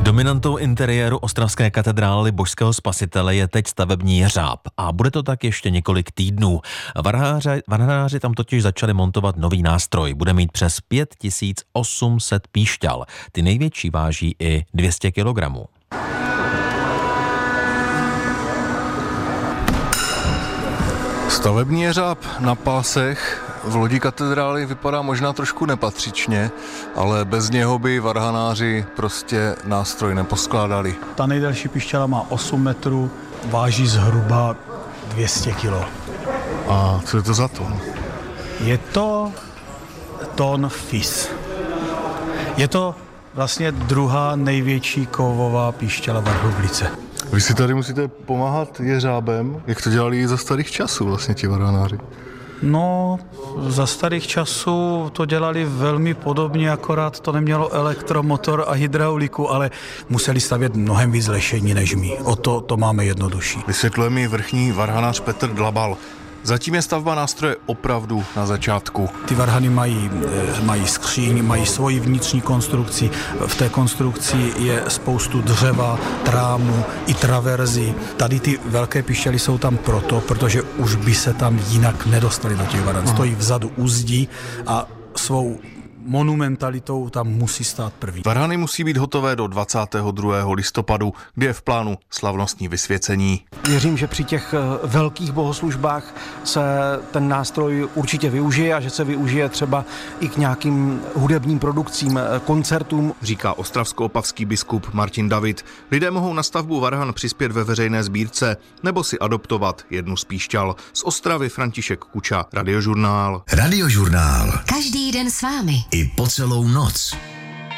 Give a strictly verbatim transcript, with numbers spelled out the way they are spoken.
Dominantou interiéru ostravské katedrály Božského spasitele je teď stavební jeřáb a bude to tak ještě několik týdnů. Varhanáři, varhanáři tam totiž začali montovat nový nástroj. Bude mít přes pět tisíc osm set píšťal. Ty největší váží i dvě stě kilogramů. Stavební jeřáb na pásech v lodi katedrály vypadá možná trošku nepatřičně, ale bez něho by varhanáři prostě nástroj neposkládali. Ta nejdelší píšťala má osm metrů, váží zhruba dvě stě kilo. A co je to za tón? Je to tón Fis. Je to vlastně druhá největší kovová píšťala v republice. Vy si tady musíte pomáhat jeřábem, jak to dělali za starých časů vlastně ti varhanáři. No, za starých časů to dělali velmi podobně, akorát to nemělo elektromotor a hydrauliku, ale museli stavět mnohem víc lešení než my. O to, to máme jednodušší. Vysvětluje mi vrchní varhanář Petr Dlabal. Zatím je stavba nástroje opravdu na začátku. Ty varhany mají, mají skříň, mají svoji vnitřní konstrukci. V té konstrukci je spoustu dřeva, trámu i traverzy. Tady ty velké píšťaly jsou tam proto, protože už by se tam jinak nedostali do těch varhan. Stojí vzadu u zdi a svou monumentalitou tam musí stát první. Varhany musí být hotové do dvacátého druhého listopadu, kdy je v plánu slavnostní vysvěcení. Věřím, že při těch velkých bohoslužbách se ten nástroj určitě využije a že se využije třeba i k nějakým hudebním produkcím, koncertům. Říká ostravsko-opavský biskup Martin David. Lidé mohou na stavbu varhan přispět ve veřejné sbírce nebo si adoptovat jednu z píšťal. Z Ostravy František Kuča, Radiožurnál. Radiožurnál. Každý den s vámi. I po celou noc.